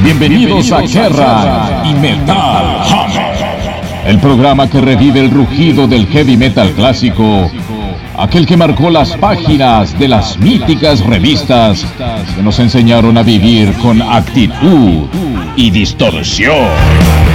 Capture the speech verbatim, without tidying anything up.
Bienvenidos a Kerrang y Metal Hammer, el programa que revive el rugido del heavy metal clásico, aquel que marcó las páginas de las míticas revistas que nos enseñaron a vivir con actitud y distorsión.